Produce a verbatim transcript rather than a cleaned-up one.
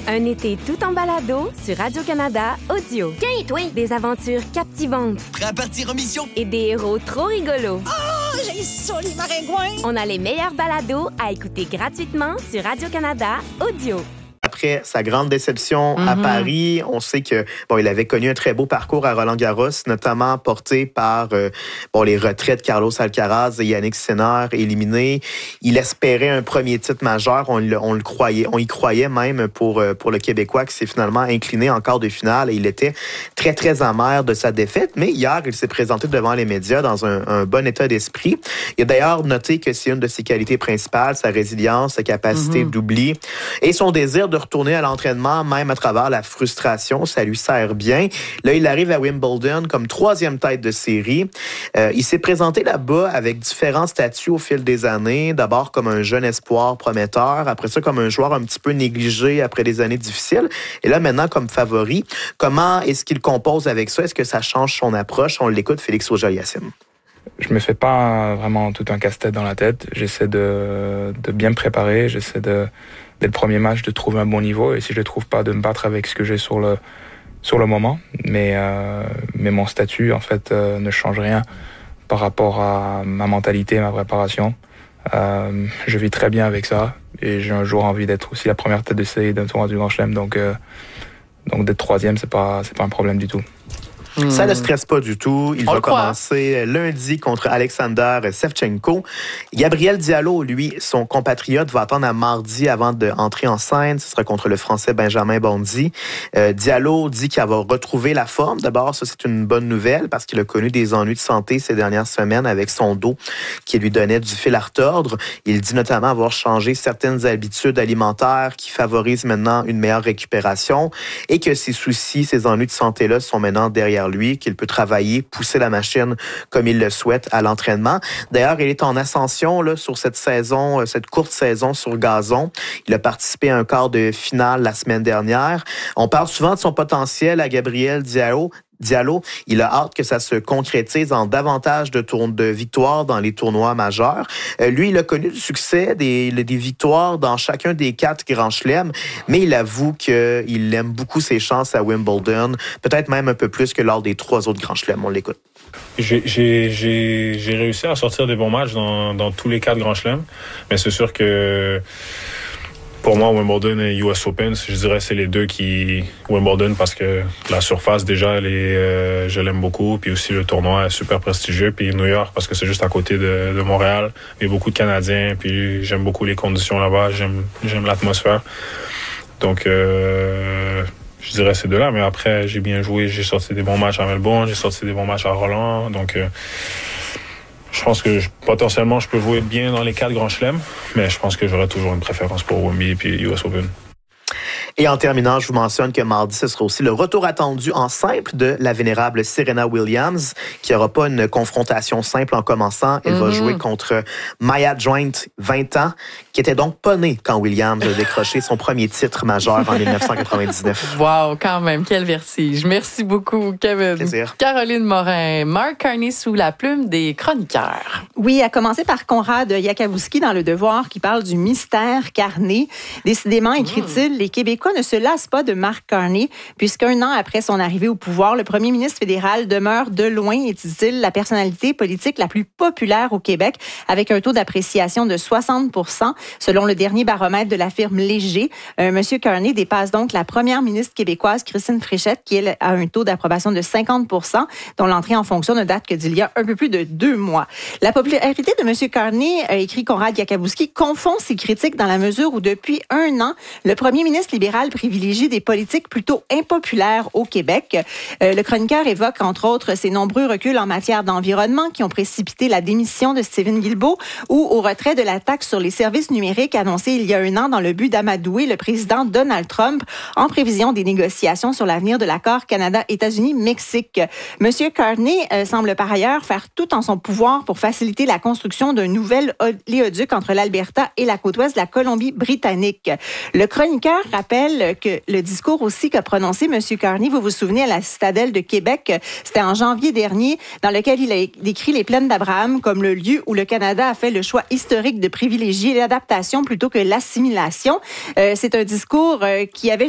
Un été tout en balado sur Radio-Canada Audio. Tiens, toi! Des aventures captivantes. Prêt à partir en mission? Et des héros trop rigolos. Oh, j'ai ça, les maringouins! On a les meilleurs balados à écouter gratuitement sur Radio-Canada Audio. Après sa grande déception mm-hmm. à Paris, on sait que bon, il avait connu un très beau parcours à Roland-Garros, notamment porté par euh, bon, les retraits de Carlos Alcaraz et Yannick Sinner éliminés. Il espérait un premier titre majeur, on le, on le croyait, on y croyait même pour pour le Québécois qui s'est finalement incliné en quart de finale. Et il était très très amer de sa défaite, mais hier il s'est présenté devant les médias dans un, un bon état d'esprit. Il a d'ailleurs noté que c'est une de ses qualités principales, sa résilience, sa capacité mm-hmm. d'oubli et son désir de retourner à l'entraînement, même à travers la frustration. Ça lui sert bien. Là, il arrive à Wimbledon comme troisième tête de série. Euh, il s'est présenté là-bas avec différents statuts au fil des années. D'abord comme un jeune espoir prometteur. Après ça, comme un joueur un petit peu négligé après des années difficiles. Et là, maintenant, comme favori. Comment est-ce qu'il compose avec ça? Est-ce que ça change son approche? On l'écoute, Félix Auger-Aliassime. Je me fais pas vraiment tout un casse-tête dans la tête. J'essaie de, de bien me préparer. J'essaie de, dès le premier match, de trouver un bon niveau. Et si je le trouve pas, de me battre avec ce que j'ai sur le, sur le moment. Mais, euh, mais mon statut, en fait, euh, ne change rien par rapport à ma mentalité, ma préparation. Euh, je vis très bien avec ça. Et j'ai un jour envie d'être aussi la première tête de série d'un tournoi du Grand Chelem. Donc, euh, donc d'être troisième, c'est pas, c'est pas un problème du tout. Ça ne stresse pas du tout. Il On va commencer lundi contre Alexander Sevchenko. Gabriel Diallo, lui, son compatriote, va attendre à mardi avant d'entrer en scène. Ce sera contre le Français Benjamin Bondy. Euh, Diallo dit qu'il va retrouver la forme. D'abord, ça, c'est une bonne nouvelle parce qu'il a connu des ennuis de santé ces dernières semaines avec son dos qui lui donnait du fil à retordre. Il dit notamment avoir changé certaines habitudes alimentaires qui favorisent maintenant une meilleure récupération et que ses soucis, ses ennuis de santé-là sont maintenant derrière lui, qu'il peut travailler, pousser la machine comme il le souhaite à l'entraînement. D'ailleurs, il est en ascension là, sur cette saison, cette courte saison sur gazon. Il a participé à un quart de finale la semaine dernière. On parle souvent de son potentiel à Gabriel Diallo. Diallo, il a hâte que ça se concrétise en davantage de, tour- de victoires dans les tournois majeurs. Euh, lui, il a connu du succès, des, des victoires dans chacun des quatre grands chelems, mais il avoue qu'il aime beaucoup ses chances à Wimbledon, peut-être même un peu plus que lors des trois autres grands chelems. On l'écoute. J'ai, j'ai, j'ai, j'ai réussi à sortir des bons matchs dans, dans tous les quatre grands chelems, mais c'est sûr que pour moi, Wimbledon et U S Open, je dirais c'est les deux qui... Wimbledon parce que la surface, déjà, elle est, euh, je l'aime beaucoup. Puis aussi, le tournoi est super prestigieux. Puis New York, parce que c'est juste à côté de, de Montréal. Il y a beaucoup de Canadiens. Puis j'aime beaucoup les conditions là-bas. J'aime, j'aime l'atmosphère. Donc, euh, je dirais ces deux-là. Mais après, j'ai bien joué. J'ai sorti des bons matchs à Melbourne. J'ai sorti des bons matchs à Roland. Donc... Euh, Je pense que je, potentiellement, je peux jouer bien dans les quatre grands chelems, mais je pense que j'aurai toujours une préférence pour Wembley et U S Open. Et en terminant, je vous mentionne que mardi, ce sera aussi le retour attendu en simple de la vénérable Serena Williams, qui n'aura pas une confrontation simple en commençant. Elle mm-hmm. va jouer contre Maya Joint, vingt ans, qui était donc pas née quand Williams a décroché son premier titre majeur en dix-neuf cent quatre-vingt-dix-neuf. Wow, quand même, quel vertige. Merci beaucoup, Kevin. Plaisir. Caroline Morin, Mark Carney sous la plume des chroniqueurs. Oui, à commencer par Conrad Yakabouski dans Le Devoir qui parle du mystère Carney. Décidément, écrit-il, les Québécois ne se lassent pas de Mark Carney, puisqu'un an après son arrivée au pouvoir, le premier ministre fédéral demeure de loin, et dit-il, la personnalité politique la plus populaire au Québec, avec un taux d'appréciation de soixante pour cent, selon le dernier baromètre de la firme Léger. Euh, Monsieur Carney dépasse donc la première ministre québécoise, Christine Fréchette, qui elle, a un taux d'approbation de cinquante pour cent, dont l'entrée en fonction ne date que d'il y a un peu plus de deux mois. La popularité de Monsieur Carney, a écrit Conrad Yakabouski, confond ses critiques dans la mesure où depuis un an, le premier ministre libéral privilégie des politiques plutôt impopulaires au Québec. Euh, le chroniqueur évoque, entre autres, ses nombreux reculs en matière d'environnement qui ont précipité la démission de Stephen Guilbeault ou au retrait de la taxe sur les services numériques annoncée il y a un an dans le but d'amadouer le président Donald Trump en prévision des négociations sur l'avenir de l'accord Canada-États-Unis-Mexique. Monsieur Carney euh, semble par ailleurs faire tout en son pouvoir pour faciliter la construction d'un nouvel oléoduc entre l'Alberta et la côte ouest de la Colombie-Britannique. Le chroniqueur rappelle que le discours aussi qu'a prononcé M. Carney, vous vous souvenez, à la Citadelle de Québec, c'était en janvier dernier, dans lequel il a décrit les plaines d'Abraham comme le lieu où le Canada a fait le choix historique de privilégier l'adaptation plutôt que l'assimilation. Euh, c'est un discours euh, qui avait